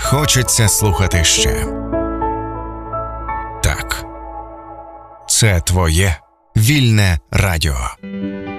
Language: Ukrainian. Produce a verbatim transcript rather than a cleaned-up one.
хочеться слухати ще. Так, це твоє вільне радіо.